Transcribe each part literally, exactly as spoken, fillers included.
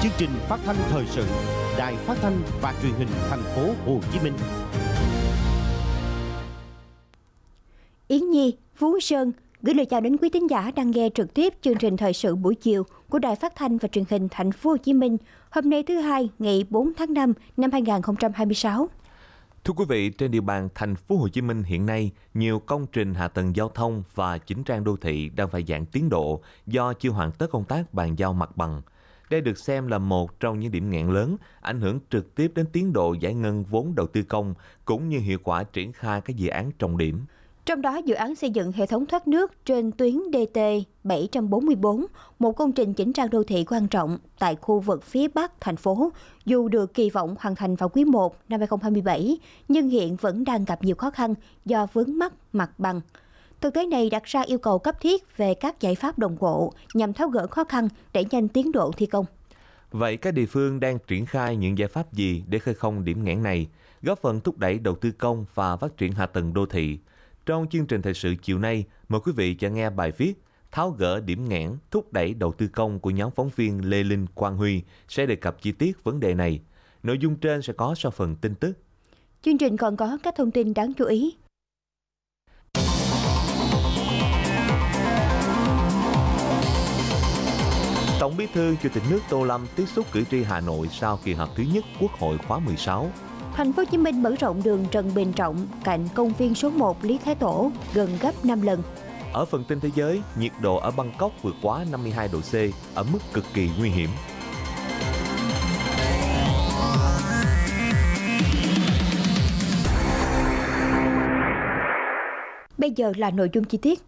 chương trình phát thanh thời sự Đài Phát thanh và Truyền hình Thành phố Hồ Chí Minh. Yến Nhi, Phú Sơn gửi lời chào đến quý thính giả đang nghe trực tiếp chương trình thời sự buổi chiều của Đài Phát thanh và Truyền hình Thành phố Hồ Chí Minh. Hôm nay thứ hai, ngày bốn tháng năm năm hai nghìn không trăm hai mươi sáu. Thưa quý vị, trên địa bàn Thành phố Hồ Chí Minh hiện nay, nhiều công trình hạ tầng giao thông và chỉnh trang đô thị đang phải giảm tiến độ do chưa hoàn tất công tác bàn giao mặt bằng. Đây được xem là một trong những điểm nghẽn lớn, ảnh hưởng trực tiếp đến tiến độ giải ngân vốn đầu tư công cũng như hiệu quả triển khai các dự án trọng điểm. Trong đó, dự án xây dựng hệ thống thoát nước trên tuyến D T bảy trăm bốn mươi tư, một công trình chỉnh trang đô thị quan trọng tại khu vực phía Bắc thành phố, dù được kỳ vọng hoàn thành vào quý một năm hai nghìn không trăm hai mươi bảy, nhưng hiện vẫn đang gặp nhiều khó khăn do vướng mắc mặt bằng. Thực tế này đặt ra yêu cầu cấp thiết về các giải pháp đồng bộ nhằm tháo gỡ khó khăn, đẩy nhanh tiến độ thi công. Vậy các địa phương đang triển khai những giải pháp gì để khơi thông điểm nghẽn này, góp phần thúc đẩy đầu tư công và phát triển hạ tầng đô thị? Trong chương trình thời sự chiều nay, mời quý vị cho nghe bài viết Tháo gỡ điểm nghẽn, thúc đẩy đầu tư công của nhóm phóng viên Lê Linh, Quang Huy sẽ đề cập chi tiết vấn đề này. Nội dung trên sẽ có sau phần tin tức. Chương trình còn có các thông tin đáng chú ý. Tổng Bí thư Chủ tịch nước Tô Lâm tiếp xúc cử tri Hà Nội sau kỳ họp thứ nhất Quốc hội khóa mười sáu. Thành phố Hồ Chí Minh mở rộng đường Trần Bình Trọng cạnh công viên số một Lý Thái Tổ gần gấp năm lần. Ở phần tin thế giới, nhiệt độ ở Bangkok vượt quá năm mươi hai độ C ở mức cực kỳ nguy hiểm. Bây giờ là nội dung chi tiết.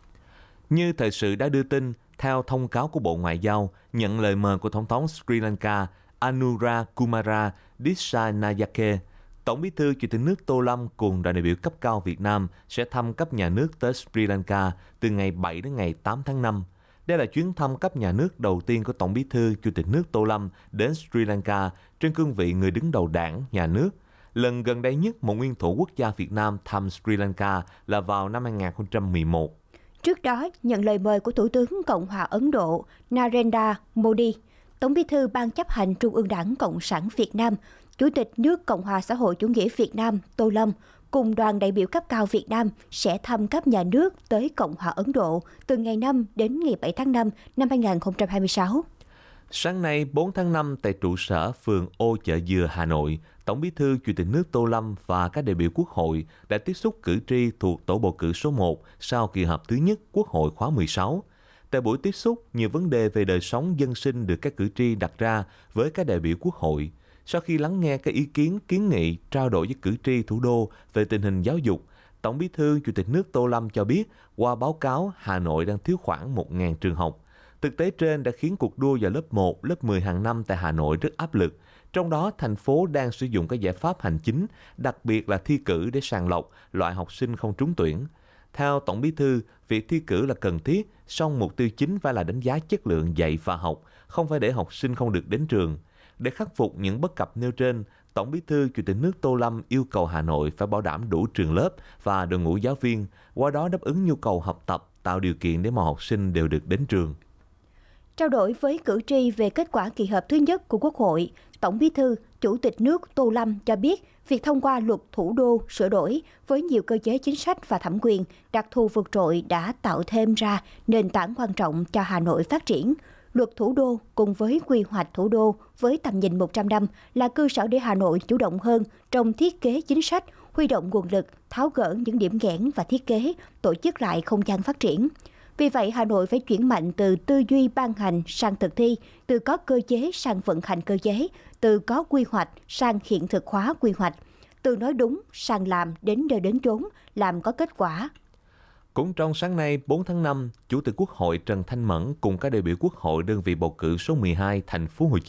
Như thời sự đã đưa tin, theo thông cáo của Bộ Ngoại giao, nhận lời mời của Tổng thống Sri Lanka Anura Kumara Dissanayake, Tổng Bí thư Chủ tịch nước Tô Lâm cùng đoàn đại biểu cấp cao Việt Nam sẽ thăm cấp nhà nước tới Sri Lanka từ ngày bảy đến ngày tám tháng năm. Đây là chuyến thăm cấp nhà nước đầu tiên của Tổng Bí thư Chủ tịch nước Tô Lâm đến Sri Lanka trên cương vị người đứng đầu đảng, nhà nước. Lần gần đây nhất một nguyên thủ quốc gia Việt Nam thăm Sri Lanka là vào năm hai nghìn không trăm mười một. Trước đó, nhận lời mời của Thủ tướng Cộng hòa Ấn Độ Narendra Modi, Tổng Bí thư Ban chấp hành Trung ương Đảng Cộng sản Việt Nam, Chủ tịch nước Cộng hòa xã hội chủ nghĩa Việt Nam Tô Lâm cùng đoàn đại biểu cấp cao Việt Nam sẽ thăm cấp nhà nước tới Cộng hòa Ấn Độ từ ngày năm đến ngày bảy tháng năm năm hai nghìn không trăm hai mươi sáu. Sáng nay bốn tháng năm tại trụ sở phường Ô Chợ Dừa, Hà Nội, Tổng Bí thư Chủ tịch nước Tô Lâm và các đại biểu Quốc hội đã tiếp xúc cử tri thuộc tổ bầu cử số một sau kỳ họp thứ nhất Quốc hội khóa mười sáu. Tại buổi tiếp xúc, nhiều vấn đề về đời sống dân sinh được các cử tri đặt ra với các đại biểu Quốc hội. Sau khi lắng nghe các ý kiến, kiến nghị, trao đổi với cử tri thủ đô về tình hình giáo dục, Tổng Bí thư Chủ tịch nước Tô Lâm cho biết qua báo cáo Hà Nội đang thiếu khoảng một nghìn trường học. Thực tế trên đã khiến cuộc đua vào lớp một, lớp mười hàng năm tại Hà Nội rất áp lực. Trong đó, thành phố đang sử dụng các giải pháp hành chính, đặc biệt là thi cử để sàng lọc loại học sinh không trúng tuyển. Theo Tổng Bí thư, việc thi cử là cần thiết, song mục tiêu chính phải là đánh giá chất lượng dạy và học, không phải để học sinh không được đến trường. Để khắc phục những bất cập nêu trên, Tổng Bí thư Chủ tịch nước Tô Lâm yêu cầu Hà Nội phải bảo đảm đủ trường lớp và đội ngũ giáo viên, qua đó đáp ứng nhu cầu học tập, tạo điều kiện để mọi học sinh đều được đến trường. Trao đổi với cử tri về kết quả kỳ họp thứ nhất của Quốc hội, Tổng Bí thư, Chủ tịch nước Tô Lâm cho biết việc thông qua luật thủ đô sửa đổi với nhiều cơ chế chính sách và thẩm quyền đặc thù vượt trội đã tạo thêm ra nền tảng quan trọng cho Hà Nội phát triển. Luật thủ đô cùng với quy hoạch thủ đô với tầm nhìn một trăm năm là cơ sở để Hà Nội chủ động hơn trong thiết kế chính sách, huy động nguồn lực, tháo gỡ những điểm nghẽn và thiết kế, tổ chức lại không gian phát triển. Vì vậy, Hà Nội phải chuyển mạnh từ tư duy ban hành sang thực thi, từ có cơ chế sang vận hành cơ chế, từ có quy hoạch sang hiện thực hóa quy hoạch, từ nói đúng sang làm đến nơi đến chốn, làm có kết quả. Cũng trong sáng nay bốn tháng năm, Chủ tịch Quốc hội Trần Thanh Mẫn cùng các đại biểu Quốc hội đơn vị bầu cử số mười hai thành phố Hồ Chí Minh